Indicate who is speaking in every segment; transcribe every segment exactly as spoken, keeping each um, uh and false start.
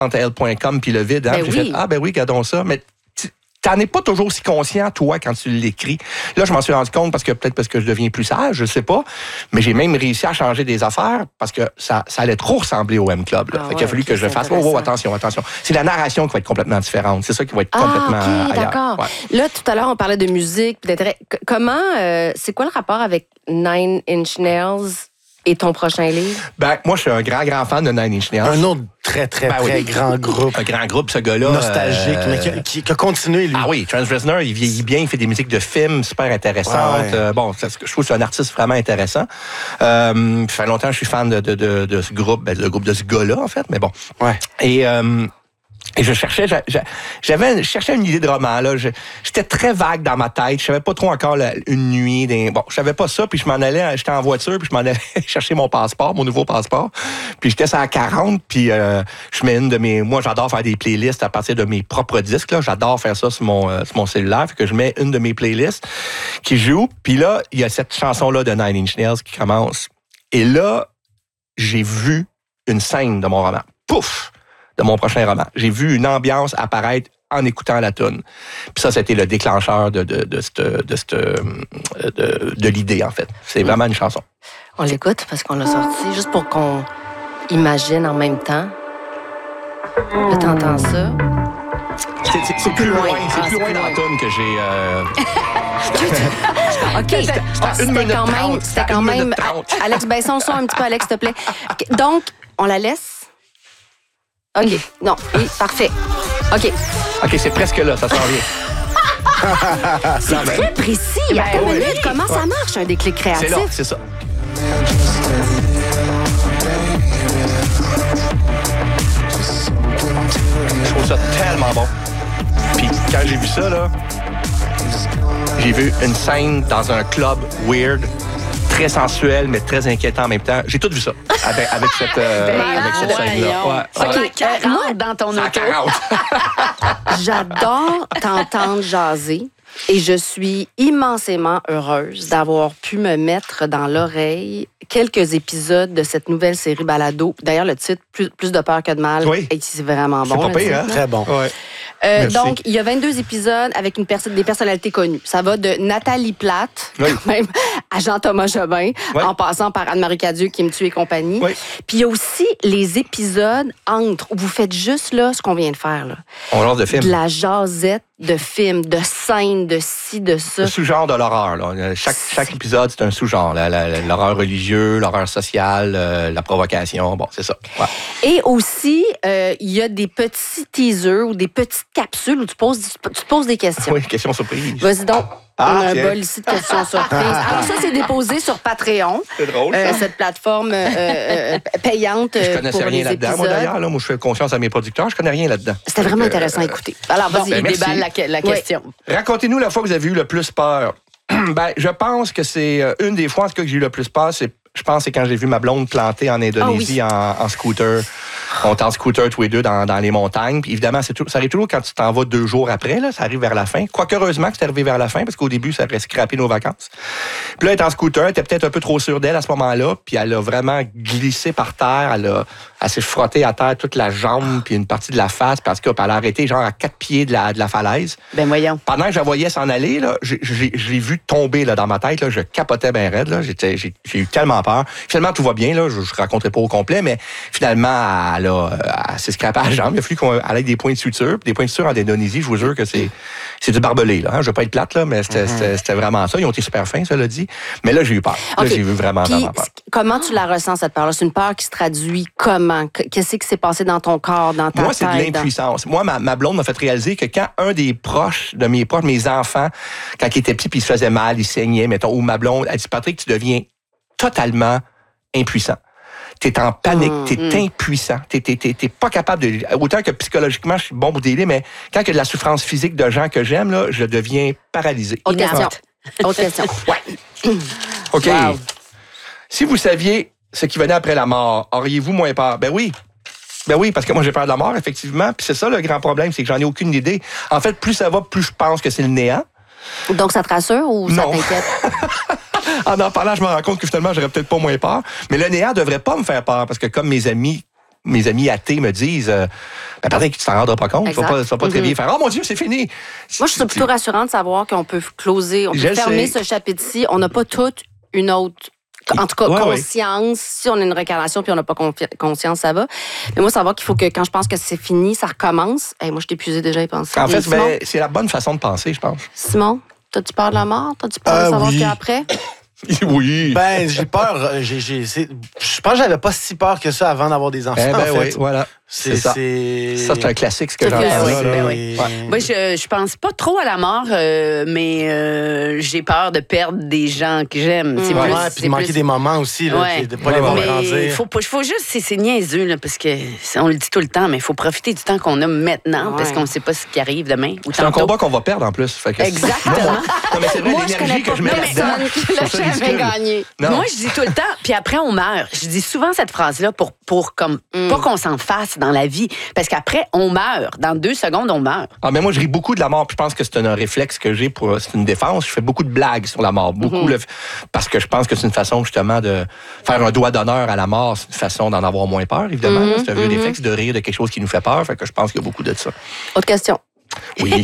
Speaker 1: elle point com puis le vide. Hein?
Speaker 2: Ben
Speaker 1: J'ai
Speaker 2: oui.
Speaker 1: fait, ah ben oui, gardons ça. Mais t'en es pas toujours si conscient, toi, quand tu l'écris. Là, je m'en suis rendu compte parce que peut-être parce que je deviens plus sage, je sais pas. Mais j'ai même réussi à changer des affaires parce que ça, ça allait trop ressembler au M-Club. Là.
Speaker 2: Ah
Speaker 1: fait qu'il
Speaker 2: ouais,
Speaker 1: a fallu
Speaker 2: okay,
Speaker 1: que je
Speaker 2: c'est
Speaker 1: fasse, oh, oh, attention, attention. C'est la narration qui va être complètement différente. C'est ça qui va être
Speaker 2: Ah,
Speaker 1: complètement
Speaker 2: OK,
Speaker 1: ailleurs.
Speaker 2: d'accord.
Speaker 1: Ouais.
Speaker 2: Là, tout à l'heure, on parlait de musique, puis d'intérêt. C- Comment, euh, c'est quoi le rapport avec Nine Inch Nails et ton prochain livre?
Speaker 1: Ben, moi, je suis un grand, grand fan de Nine Inch Nails.
Speaker 3: Un autre très, très,
Speaker 1: Ben
Speaker 3: très
Speaker 1: oui.
Speaker 3: grand groupe.
Speaker 1: Un grand groupe, ce gars-là.
Speaker 3: Nostalgique,
Speaker 1: euh,
Speaker 3: mais qui, qui, qui a continué, lui.
Speaker 1: Ah oui, Trent Reznor, il vieillit bien, il fait des musiques de films super intéressantes.
Speaker 3: Ouais, ouais.
Speaker 1: Euh, bon, ça, je trouve que c'est un artiste vraiment intéressant. Euh, ça fait longtemps que je suis fan de, de, de, de ce groupe, ben, le groupe de ce gars-là, en fait, mais bon.
Speaker 3: Ouais.
Speaker 1: Et... Euh, Et je cherchais, j'a- j'a- j'avais, je cherchais une idée de roman, là. Je- J'étais très vague dans ma tête. Je savais pas trop encore la- une nuit. Des, bon, je savais pas ça. Puis je m'en allais, j'étais en voiture, puis je m'en allais chercher mon passeport, mon nouveau passeport. Puis j'étais sur la quarante, puis euh, je mets une de mes... Moi, j'adore faire des playlists à partir de mes propres disques, là. J'adore faire ça sur mon, euh, sur mon cellulaire. Fait que je mets une de mes playlists qui joue. Puis là, il y a cette chanson-là de Nine Inch Nails qui commence. Et là, j'ai vu une scène de mon roman. Pouf! De mon prochain roman. J'ai vu une ambiance apparaître en écoutant la toune. Puis ça, c'était le déclencheur de, de, de, cette, de, cette, de, de l'idée, en fait. C'est vraiment une chanson.
Speaker 2: On l'écoute parce qu'on l'a sorti, juste pour qu'on imagine en même temps. Là, t'entends ça.
Speaker 1: C'est, c'est, c'est plus loin, c'est
Speaker 2: Ah,
Speaker 1: plus loin dans la toune que j'ai... Euh...
Speaker 2: OK. C'était
Speaker 1: une minute
Speaker 2: quand même...
Speaker 1: trente,
Speaker 2: C'était
Speaker 1: à
Speaker 2: quand
Speaker 1: une
Speaker 2: même...
Speaker 1: minute trente.
Speaker 2: Alex, baisse son son un petit peu, Alex, s'il te plaît. OK, donc, on la laisse? OK. Non. Oui, parfait. OK.
Speaker 1: OK, c'est presque là, ça s'en vient.
Speaker 2: C'est très précis.
Speaker 1: Ben
Speaker 2: Attends une
Speaker 1: oui.
Speaker 2: minute. Comment ça marche, un déclic créatif?
Speaker 1: C'est là, c'est ça. Je trouve ça tellement bon. Puis quand j'ai vu ça, là, j'ai vu une scène dans un club weird, très sensuel, mais très inquiétant en même temps. J'ai tout vu ça avec, avec cette, euh,
Speaker 4: Ben,
Speaker 1: avec cette scène-là.
Speaker 4: voyons.
Speaker 1: Ouais,
Speaker 4: Ça
Speaker 1: ouais.
Speaker 4: va à quarante
Speaker 2: moi,
Speaker 4: dans ton
Speaker 1: À
Speaker 4: auto.
Speaker 1: quarante.
Speaker 2: J'adore t'entendre jaser et je suis immensément heureuse d'avoir pu me mettre dans l'oreille quelques épisodes de cette nouvelle série Balado. D'ailleurs, le titre, Plus, plus de peur que de mal,
Speaker 1: Oui.
Speaker 2: et c'est vraiment
Speaker 1: C'est
Speaker 2: bon.
Speaker 1: pas
Speaker 2: le
Speaker 1: pire,
Speaker 2: titre,
Speaker 1: hein?
Speaker 2: là.
Speaker 3: Très bon.
Speaker 1: Ouais.
Speaker 2: Euh,
Speaker 1: Merci.
Speaker 2: donc, il y a vingt-deux épisodes avec une perso- des personnalités connues. Ça va de Nathalie Plate,
Speaker 1: Oui.
Speaker 2: quand même, à Jean-Thomas Jobin,
Speaker 1: Oui.
Speaker 2: en passant par Anne-Marie Cadieux, qui me tue et compagnie.
Speaker 1: Oui.
Speaker 2: Puis il y a aussi les épisodes entre, où vous faites juste là ce qu'on vient de faire. Là.
Speaker 1: On lance de film.
Speaker 2: De la jasette de films, de scènes, de ci, de ça.
Speaker 1: Le sous-genre de l'horreur. Là. Chaque, chaque épisode, c'est un sous-genre. La- la- l'horreur religieux, l'horreur sociale, euh, la provocation. Bon, c'est ça. Ouais.
Speaker 2: Et aussi, euh, il y a des petits teasers ou des petites capsules où tu poses, tu te poses des questions.
Speaker 1: Oui, question surprise.
Speaker 2: Vas-y donc.
Speaker 1: Ah,
Speaker 2: on a un
Speaker 1: tiens.
Speaker 2: bol ici de questions surprises. Alors ça, c'est déposé sur Patreon.
Speaker 1: C'est drôle,
Speaker 2: Euh,
Speaker 1: ça.
Speaker 2: cette plateforme euh, euh, payante
Speaker 1: Je
Speaker 2: euh,
Speaker 1: connaissais
Speaker 2: pour
Speaker 1: rien
Speaker 2: les
Speaker 1: là-dedans, moi,
Speaker 2: épisodes.
Speaker 1: d'ailleurs. Là, moi, je fais confiance à mes producteurs. Je connais rien là-dedans.
Speaker 2: C'était vraiment
Speaker 1: Donc, euh,
Speaker 2: intéressant à écouter. Alors, vas-y.
Speaker 1: ben, merci.
Speaker 4: Déballe la, la
Speaker 2: Oui.
Speaker 4: question.
Speaker 1: Racontez-nous la fois que vous avez eu le plus peur. Ben, je pense que c'est euh, une des fois en tout cas que j'ai eu le plus peur, c'est je pense que c'est quand j'ai vu ma blonde plantée en Indonésie
Speaker 2: Ah
Speaker 1: en, en scooter. On est en scooter tous les deux dans, dans les montagnes. Puis évidemment, c'est tout, ça arrive toujours quand tu t'en vas deux jours après. Là, ça arrive vers la fin. Quoique heureusement que c'est arrivé vers la fin, parce qu'au début, ça aurait scrappé nos vacances. Puis là, elle est en scooter. Elle était peut-être un peu trop sûre d'elle à ce moment-là. Puis elle a vraiment glissé par terre. Elle, a, elle s'est frottée à terre toute la jambe puis une partie de la face parce qu'elle a arrêté genre à quatre pieds de la, de la falaise.
Speaker 4: Ben voyons.
Speaker 1: Pendant que je la voyais s'en aller, là, j'ai, j'ai, je l'ai vu tomber là, dans ma tête. Là, je capotais bien raide. Là, j'étais, j'ai, j'ai eu tellement peur. Finalement, tout va bien. Là, je ne raconterai pas au complet, mais finalement, elle, a, elle s'est scrapée à la jambe. Il a fallu qu'on elle ait des points de suture. Puis des points de suture en Indonésie, je vous jure que c'est, c'est du barbelé. Là, hein. Je ne veux pas être plate, là, mais c'était, mm-hmm. c'était, c'était vraiment ça. Ils ont été super fins, ça l'a dit. Mais là, j'ai eu peur. Là,
Speaker 2: OK.
Speaker 1: j'ai eu vraiment,
Speaker 2: Puis,
Speaker 1: vraiment peur.
Speaker 2: comment tu la ressens, cette peur-là? C'est une peur qui se traduit comment? Qu'est-ce qui s'est passé dans ton corps, dans ta
Speaker 1: Moi, c'est de
Speaker 2: tête?
Speaker 1: l'impuissance. Moi, ma, ma blonde m'a fait réaliser que quand un des proches de mes proches, mes enfants, quand ils étaient petits puis ils se faisaient mal, ils saignaient, mettons, ou ma blonde, elle dit, Patrick, tu deviens totalement impuissant. T'es en panique,
Speaker 2: Mmh,
Speaker 1: t'es
Speaker 2: mmh.
Speaker 1: impuissant, t'es, t'es, t'es, t'es pas capable de... Autant que psychologiquement, je suis bon pour délire, mais quand il y a de la souffrance physique de gens que j'aime, là, je deviens paralysé.
Speaker 2: Autre question.
Speaker 4: Inapte.
Speaker 2: Autre question.
Speaker 1: Ouais. OK.
Speaker 2: Wow.
Speaker 1: Si vous saviez ce qui venait après la mort, auriez-vous moins peur? Ben oui. Ben oui, parce que moi, j'ai peur de la mort, effectivement. Puis c'est ça, le grand problème, c'est que j'en ai aucune idée. En fait, plus ça va, plus je pense que c'est le néant.
Speaker 2: Donc, ça te rassure ou ça
Speaker 1: Non.
Speaker 2: t'inquiète?
Speaker 1: En en parlant, je me rends compte que finalement, j'aurais peut-être pas moins peur. Mais le néant devrait pas me faire peur, parce que comme mes amis mes amis athées me disent, euh, ben, peut-être que tu t'en rendras pas compte. Tu vas pas, tu vas pas te réveiller et faire, oh mon Dieu, c'est fini.
Speaker 2: Moi, je suis plutôt rassurante de savoir qu'on peut closer, on peut
Speaker 1: Je
Speaker 2: fermer
Speaker 1: sais.
Speaker 2: ce chapitre-ci. On n'a pas toute une autre... En tout cas,
Speaker 1: Ouais,
Speaker 2: conscience. Ouais. Si on a une réincarnation puis on n'a pas confi- conscience, ça va. Mais moi, savoir qu'il faut que quand je pense que c'est fini, ça recommence. Hey, moi, je t'ai épuisé déjà à y penser.
Speaker 1: En
Speaker 2: Et
Speaker 1: fait,
Speaker 2: Simon,
Speaker 1: ben, c'est la bonne façon de penser, je pense.
Speaker 2: Simon, t'as-tu peur de la mort? T'as-tu peur
Speaker 3: Euh,
Speaker 2: de savoir
Speaker 3: oui.
Speaker 2: ce qu'il y a après?
Speaker 1: Oui.
Speaker 3: Ben, j'ai peur. euh, J'ai, j'ai, c'est- je pense que j'avais pas si peur que ça avant d'avoir des enfants.
Speaker 1: Eh ben
Speaker 3: en fait.
Speaker 1: oui, voilà.
Speaker 3: C'est,
Speaker 1: C'est ça.
Speaker 3: c'est...
Speaker 1: Ça, c'est un classique, ce que
Speaker 2: Ça
Speaker 1: j'entends
Speaker 2: fait-
Speaker 1: là.
Speaker 2: oui,
Speaker 1: là.
Speaker 2: ben
Speaker 3: oui.
Speaker 1: Ouais.
Speaker 4: Moi, je, je pense pas trop à la mort, euh, mais euh, j'ai peur de perdre des gens que j'aime. C'est
Speaker 3: Ouais,
Speaker 4: plus,
Speaker 3: puis
Speaker 4: c'est
Speaker 3: de manquer
Speaker 4: plus-
Speaker 3: des moments aussi, là,
Speaker 4: Ouais.
Speaker 3: puis de pas les voir
Speaker 1: Ouais, ouais.
Speaker 4: Mais
Speaker 3: grandir.
Speaker 4: faut, pas- faut juste, c'est, c'est niaiseux, là, parce que c'est- on le dit tout le temps, mais il faut profiter du temps qu'on a maintenant,
Speaker 2: Ouais.
Speaker 4: parce qu'on ne sait pas ce qui arrive demain ou
Speaker 1: C'est un
Speaker 4: tantôt.
Speaker 1: combat qu'on va perdre en plus. Fait que
Speaker 4: Exactement.
Speaker 1: Non, mais c'est vrai,
Speaker 2: Moi, je
Speaker 1: l'énergie
Speaker 2: connais
Speaker 1: que
Speaker 2: pas
Speaker 1: je mets là-dedans.
Speaker 2: personne qui
Speaker 1: je
Speaker 2: l'a
Speaker 1: trouve ça
Speaker 2: jamais
Speaker 1: ridicule.
Speaker 2: gagné.
Speaker 1: Non.
Speaker 4: Moi, je dis tout le temps, puis après, on meurt. Je dis souvent cette phrase-là pour, pour comme,
Speaker 2: Mm.
Speaker 4: pas qu'on s'en fasse dans la vie, parce qu'après, on meurt. Dans deux secondes, on meurt.
Speaker 1: Ah, mais moi, je ris beaucoup de la mort, puis je pense que c'est un réflexe que j'ai pour. C'est une défense. Je fais beaucoup de blagues sur la mort. Beaucoup, le- parce que je pense que c'est une façon, justement, de faire un doigt d'honneur à la mort. C'est une façon d'en avoir moins peur, évidemment. là. C'est un vieux réflexe de rire de quelque chose qui nous fait peur. Fait que je pense qu'il y a beaucoup de ça.
Speaker 2: Autre question.
Speaker 1: Oui.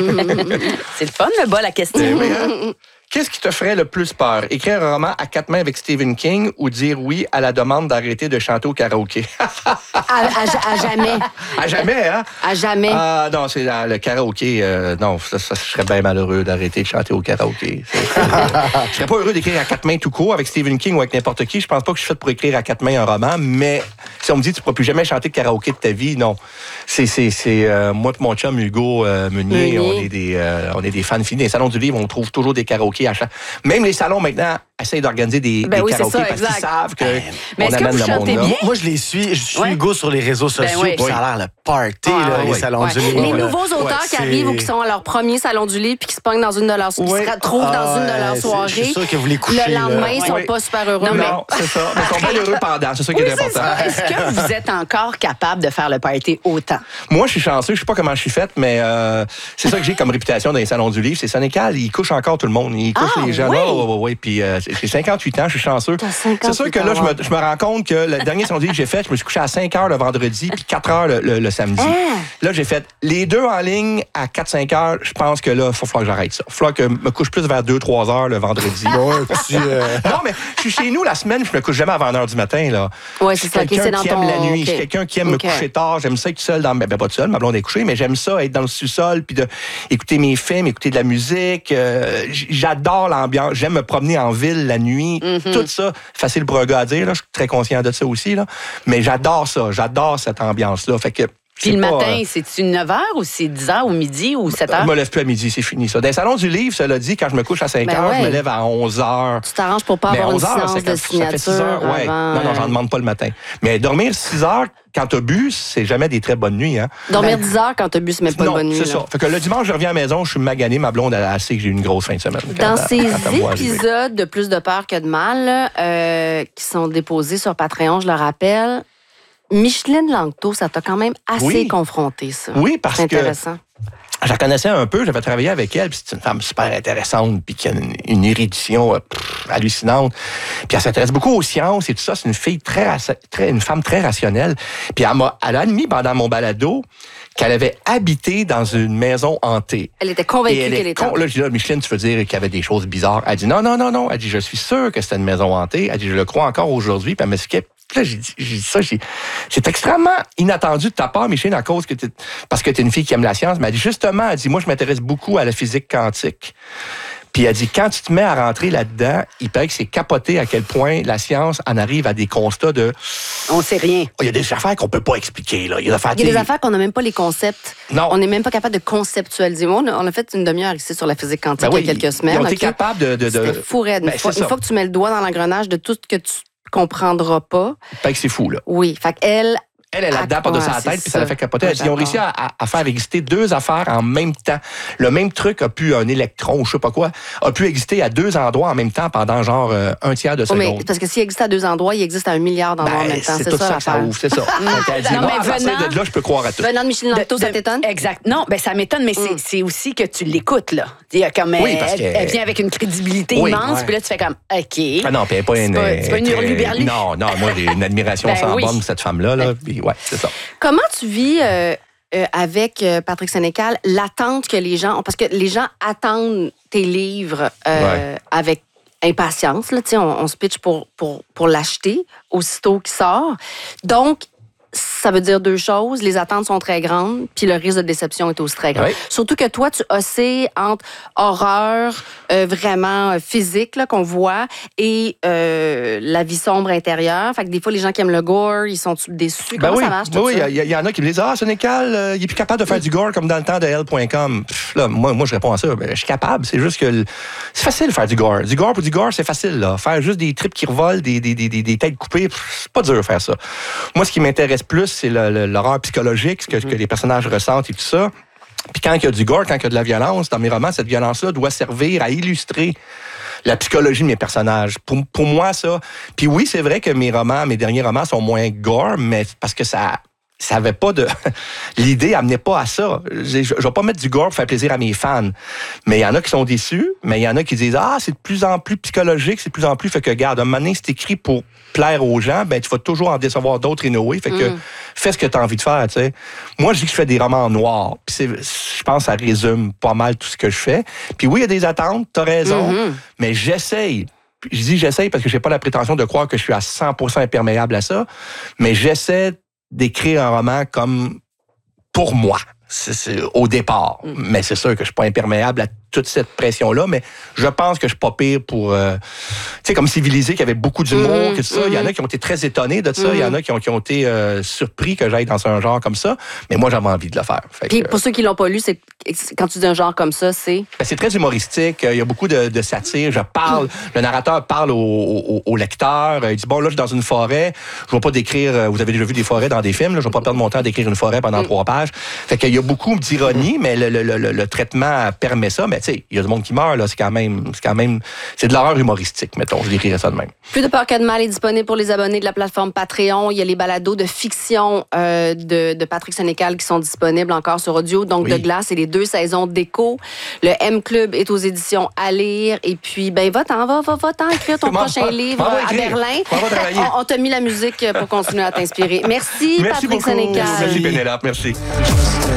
Speaker 4: C'est le fun, le bas, la question.
Speaker 1: Eh oui, hein? Qu'est-ce qui te ferait le plus peur? Écrire un roman à quatre mains avec Stephen King ou dire oui à la demande d'arrêter de chanter au karaoké?
Speaker 2: À, à- à jamais.
Speaker 1: À jamais, hein?
Speaker 2: À jamais.
Speaker 1: Ah non, c'est la- le karaoké. euh, non, ça, ça, je serais bien malheureux d'arrêter de chanter au karaoké. C'est- c'est- je serais pas heureux d'écrire à quatre mains tout court avec Stephen King ou avec n'importe qui. Je pense pas que je suis fait pour écrire à quatre mains un roman, mais si on me dit tu pourras plus jamais chanter de karaoké de ta vie, non. C'est, c'est, c'est euh, moi et mon chum Hugo euh, Meunier,
Speaker 2: Meunier.
Speaker 1: on est des, euh, on est des fans finis. Dans les salons du livre, on trouve toujours des karaokés à chaque. Même les salons maintenant essayent d'organiser des,
Speaker 4: Ben
Speaker 1: des
Speaker 4: oui, c'est
Speaker 1: karaokés
Speaker 4: ça,
Speaker 1: parce qu'ils
Speaker 4: exact.
Speaker 1: savent que
Speaker 4: Mais
Speaker 1: on
Speaker 4: est-ce que
Speaker 1: amène
Speaker 4: vous
Speaker 1: le monde
Speaker 4: chantez
Speaker 1: là.
Speaker 4: bien?
Speaker 3: Moi, je les suis. Je suis
Speaker 4: Ouais.
Speaker 3: Hugo sur les réseaux sociaux,
Speaker 4: oui.
Speaker 3: puis ça a l'air le party,
Speaker 2: Ah,
Speaker 3: là, les
Speaker 1: oui.
Speaker 3: salons
Speaker 2: Ouais.
Speaker 3: du livre.
Speaker 2: Les
Speaker 3: là.
Speaker 2: nouveaux auteurs
Speaker 3: Ouais,
Speaker 2: qui
Speaker 3: c'est-
Speaker 2: arrivent ou qui sont à leur premier salon du livre puis qui se pognent dans une de leurs, qui
Speaker 3: Ouais.
Speaker 2: se retrouvent dans
Speaker 3: Ah,
Speaker 2: une de leurs
Speaker 3: ouais, c'est-
Speaker 2: soirées.
Speaker 3: je suis sûr que vous les couchez,
Speaker 2: Le lendemain,
Speaker 3: là.
Speaker 2: ils sont
Speaker 1: Ouais.
Speaker 2: pas super heureux.
Speaker 4: Non,
Speaker 2: mais-
Speaker 1: Non, c'est ça. Mais ils sont bien heureux pendant. C'est ça qui est important.
Speaker 4: Est-ce que vous êtes encore capable de faire le party autant?
Speaker 1: Moi, je suis chanceux. Je sais pas comment je suis faite, mais euh, c'est ça que j'ai comme réputation dans les salons du livre. C'est Sénécal. Ils couchent encore tout le monde. Ils couchent
Speaker 4: Ah,
Speaker 1: les gens.
Speaker 4: oui?
Speaker 1: Oui, oui, oui. Puis euh, j'ai cinquante-huit ans. Je suis chanceux.
Speaker 2: T'as cinquante-huit
Speaker 1: C'est sûr que là,
Speaker 2: ans,
Speaker 1: je me, je me rends compte que le dernier salon du livre que j'ai fait, je me suis couché à cinq heures le vendredi puis quatre heures le, le- le samedi.
Speaker 2: Ah.
Speaker 1: Là, j'ai fait les deux en ligne à quatre cinq heures. Je pense que là, il faut falloir que j'arrête ça. Il faut falloir que je me couche plus vers deux trois heures le vendredi.
Speaker 3: Ouais, puis, euh,
Speaker 1: Non, mais je suis chez nous la semaine, je me couche jamais avant une heure du matin. Là.
Speaker 2: Ouais,
Speaker 1: Je
Speaker 2: c'est
Speaker 1: suis
Speaker 2: ça. OK,
Speaker 1: quelqu'un
Speaker 2: c'est dans
Speaker 1: qui
Speaker 2: ton...
Speaker 1: aime la nuit.
Speaker 2: OK.
Speaker 1: Je suis quelqu'un qui aime
Speaker 2: OK.
Speaker 1: me coucher tard. J'aime ça être seul dans... Ben, ben, pas tout seul, ma blonde est couchée, mais j'aime ça être dans le sous-sol puis de écouter mes films, écouter de la musique. Euh, j- j'adore l'ambiance. J'aime me promener en ville la nuit.
Speaker 2: Mm-hmm.
Speaker 1: Tout ça, facile pour un gars à dire. Là. Je suis très conscient de ça aussi. Là. Mais j'adore ça. J'adore cette ambiance-là. Fait que...
Speaker 4: Puis
Speaker 1: c'est
Speaker 4: le
Speaker 1: pas,
Speaker 4: matin,
Speaker 1: euh,
Speaker 4: c'est-tu neuf heures ou c'est dix heures ou midi ou sept
Speaker 1: je
Speaker 4: heures?
Speaker 1: me lève plus à midi, c'est fini ça. Dans les salons du livre, cela dit, quand je me couche à cinq
Speaker 2: Ben
Speaker 1: heures, je me
Speaker 2: ouais.
Speaker 1: lève à onze heures.
Speaker 2: Tu t'arranges pour pas
Speaker 1: Mais
Speaker 2: avoir une
Speaker 1: onze heures,
Speaker 2: séance
Speaker 1: c'est
Speaker 2: de
Speaker 1: quand- ça fait six
Speaker 2: signature
Speaker 1: heures, ouais.
Speaker 2: avant...
Speaker 1: Non, non, j'en
Speaker 2: euh,
Speaker 1: demande pas le matin. Mais dormir six heures quand t'as bu, c'est jamais des très bonnes nuits. Hein?
Speaker 2: Dormir
Speaker 4: Ben,
Speaker 2: dix heures quand t'as bu, c'est même pas
Speaker 1: non,
Speaker 2: une bonne nuit.
Speaker 1: c'est
Speaker 2: là.
Speaker 1: ça. Fait que le dimanche, je reviens à la maison, je suis magané, ma blonde, elle a assez que j'ai eu une grosse fin de semaine.
Speaker 2: Dans
Speaker 1: Quand-
Speaker 2: ces
Speaker 1: quand elle me voit arriver.
Speaker 2: épisodes de Plus de peur que de mal, euh, qui sont déposés sur Patreon, je le rappelle, Micheline Langto, ça t'a quand même assez
Speaker 1: Oui.
Speaker 2: confronté, ça.
Speaker 1: Oui, parce
Speaker 2: C'est
Speaker 1: que
Speaker 2: intéressant.
Speaker 1: je la connaissais un peu, j'avais travaillé avec elle, puis c'est une femme super intéressante, puis qui a une, une érudition euh, pff, hallucinante. Puis elle s'intéresse beaucoup aux sciences et tout ça. C'est une fille très, raci- très une femme très rationnelle. Puis elle m'a, elle a admis pendant mon balado qu'elle avait habité dans une maison hantée.
Speaker 2: Elle était convaincue
Speaker 1: Et elle
Speaker 2: qu'elle
Speaker 1: est
Speaker 2: était.
Speaker 1: con- Là, je dis, là, Micheline, tu veux dire qu'il y avait des choses bizarres? Elle dit, non, non, non, non. Elle dit, je suis sûre que c'était une maison hantée. Elle dit, je le crois encore aujourd'hui. Puis elle m'expliquait. Puis là, j'ai dit, j'ai dit ça, j'ai... c'est extrêmement inattendu de ta part, Micheline, à cause que t'es... parce que tu es une fille qui aime la science. Mais elle dit, justement, elle dit, moi, je m'intéresse beaucoup à la physique quantique. Puis elle dit, quand tu te mets à rentrer là-dedans, il paraît que c'est capoté à quel point la science en arrive à des constats de...
Speaker 4: On sait rien.
Speaker 1: Il y a des affaires qu'on peut pas expliquer, là. Il y a des affaires...
Speaker 2: Il y a des affaires qu'on n'a même pas les concepts.
Speaker 1: Non.
Speaker 2: On n'est même pas capable de conceptualiser. Moi, on a, on a fait une demi-heure ici sur la physique quantique
Speaker 1: Ben oui,
Speaker 2: il y a quelques semaines.
Speaker 1: Ils ont été
Speaker 2: ok?
Speaker 1: capables de... de, de...
Speaker 2: C'était fou raide. Une,
Speaker 1: Ben,
Speaker 2: fois,
Speaker 1: c'est
Speaker 2: une
Speaker 1: ça.
Speaker 2: fois que tu mets le doigt dans l'engrenage de tout ce que tu comprendras pas,
Speaker 1: Fait que c'est fou, là.
Speaker 2: oui. Fait qu'elle,
Speaker 1: Elle est là-dedans, par de
Speaker 2: Ouais,
Speaker 1: sa
Speaker 2: c'est
Speaker 1: tête, puis ça l'a
Speaker 2: ça.
Speaker 1: fait capoter. Elle dit,
Speaker 2: Ouais,
Speaker 1: ils ont réussi à, à- à faire exister deux affaires en même temps. Le même truc a pu, un électron, je sais pas quoi, a pu exister à deux endroits en même temps pendant genre euh, un tiers de
Speaker 2: oh, mais,
Speaker 1: seconde.
Speaker 2: parce que s'il existe à deux endroits, il existe à un milliard d'endroits en
Speaker 1: Ben,
Speaker 2: même temps.
Speaker 1: c'est
Speaker 2: C'est
Speaker 1: tout
Speaker 2: ça,
Speaker 1: ça que ça
Speaker 2: l'affaire.
Speaker 1: ouvre, c'est ça. Donc, elle dit,
Speaker 4: Non,
Speaker 1: moi,
Speaker 4: mais
Speaker 1: à partir
Speaker 4: venant-
Speaker 1: de là, je peux croire à tout.
Speaker 2: Venant de Micheline Langto,
Speaker 4: De-
Speaker 2: ça
Speaker 4: de-
Speaker 2: t'étonne?
Speaker 4: Exact. Non, ben ça m'étonne, mais c'est- c'est aussi que tu l'écoutes, là. Il y a comme,
Speaker 1: Oui,
Speaker 4: elle,
Speaker 1: parce que-
Speaker 4: elle vient avec une crédibilité
Speaker 1: Oui,
Speaker 4: immense,
Speaker 1: ouais.
Speaker 4: puis là, tu fais comme, OK.
Speaker 1: Ah non, puis elle n'est pas
Speaker 4: C'est
Speaker 1: une...
Speaker 4: pas- c'est pas une
Speaker 1: très-
Speaker 4: hurluberlu.
Speaker 1: Non, non, moi, j'ai une admiration
Speaker 4: Ben
Speaker 1: sans
Speaker 4: oui.
Speaker 1: borne pour cette femme-là. Là, puis, puis ouais, c'est ça.
Speaker 2: Comment tu vis euh, euh, avec euh, Patrick Sénécal l'attente que les gens ont? Parce que les gens attendent tes livres euh,
Speaker 1: Ouais.
Speaker 2: avec impatience. Là, on, on se pitch pour, pour, pour l'acheter aussitôt qu'il sort. Donc, ça veut dire deux choses. Les attentes sont très grandes, puis le risque de déception est aussi très grand.
Speaker 1: Oui.
Speaker 2: Surtout que toi, tu oscilles entre horreur euh, vraiment euh, physique là, qu'on voit et euh, la vie sombre intérieure. Fait que des fois, les gens qui aiment le gore, ils sont déçus.
Speaker 1: Ben
Speaker 2: Comment
Speaker 1: oui,
Speaker 2: ça marche, tout
Speaker 1: oui,
Speaker 2: ça?
Speaker 1: il y, y en a qui me disent « Ah, Sénécal, euh, il est plus capable de faire du gore comme dans le temps de elle point com. » Là, moi, moi, je réponds à ça. Ben, je suis capable. C'est juste que le- c'est facile de faire du gore. Du gore pour du gore, c'est facile. Là. Faire juste des tripes qui revolent, des, des, des, des, des têtes coupées, pff, c'est pas dur de faire ça. Moi, ce qui m'intéresse plus, c'est le, le, l'horreur psychologique, ce que, que les personnages ressentent et tout ça. Puis quand il y a du gore, quand il y a de la violence, dans mes romans, cette violence-là doit servir à illustrer la psychologie de mes personnages. Pour, pour moi, ça... Puis oui, c'est vrai que mes romans, mes derniers romans sont moins gore, mais parce que ça... Ça avait pas de... L'idée amenait pas à ça. Je, je vais pas mettre du gore pour faire plaisir à mes fans. Mais il y en a qui sont déçus, mais il y en a qui disent « Ah, c'est de plus en plus psychologique, c'est de plus en plus... » Fait que, regarde, un moment donné, c'est écrit pour plaire aux gens, ben tu vas toujours en décevoir d'autres inouïs. Fait que,
Speaker 2: Mm.
Speaker 1: fais ce que tu as envie de faire, tu sais. Moi, je dis que je fais des romans noirs. Puis c'est, je pense que ça résume pas mal tout ce que je fais. Puis oui, il y a des attentes, t'as raison,
Speaker 2: Mm-hmm.
Speaker 1: mais j'essaye. Puis je dis j'essaye parce que j'ai pas la prétention de croire que je suis à cent pour cent imperméable à ça, mais j'essaie d'écrire un roman comme pour moi. C'est, c'est au départ.
Speaker 2: Mm.
Speaker 1: Mais c'est sûr que je suis pas imperméable à toute cette pression-là, mais je pense que je suis pas pire pour... Euh, tu sais, comme Civilisé, qui avait beaucoup d'humour,
Speaker 2: Mm-hmm.
Speaker 1: que ça. Il y en a qui ont été très étonnés de ça. Il y en a qui ont, qui ont été euh, surpris que j'aille dans un genre comme ça. Mais moi, j'avais envie de le faire. Fait
Speaker 2: Puis
Speaker 1: que,
Speaker 2: pour ceux qui l'ont pas lu, c'est quand tu dis un genre comme ça, c'est...
Speaker 1: ben, c'est très humoristique. Il y a beaucoup de, de satire. Je parle, le narrateur parle au, au, au lecteur. Il dit, bon, là, je suis dans une forêt. Je ne vais pas décrire... Vous avez déjà vu des forêts dans des films. Là, je ne vais pas perdre mon temps à décrire une forêt pendant trois pages. Fait qu'il y a beaucoup d'ironie, mais le, le, le, le traitement permet ça. Mais tu sais, il y a du monde qui meurt. Là. C'est quand même... C'est quand même... C'est de l'horreur humoristique, mettons. Je décrirais ça de même.
Speaker 2: Plus de peur que de mal est disponible pour les abonnés de la plateforme Patreon. Il y a les balados de fiction euh, de, de Patrick Sénécal qui sont disponibles encore sur audio. Donc,
Speaker 1: Oui.
Speaker 2: De Glace et les deux saisons d'Écho. Le M-Club est aux éditions à lire. Et puis, ben, va-t'en, va, va, va-t'en écrire ton
Speaker 1: M'en
Speaker 2: prochain
Speaker 1: va-
Speaker 2: livre
Speaker 1: m'en va
Speaker 2: à
Speaker 1: écrire.
Speaker 2: Berlin.
Speaker 1: M'en va travailler.
Speaker 2: On, on t'a mis la musique pour continuer à t'inspirer. Merci,
Speaker 1: Merci
Speaker 2: Patrick
Speaker 1: beaucoup.
Speaker 2: Sénécal.
Speaker 1: Merci, Pénélope. Merci.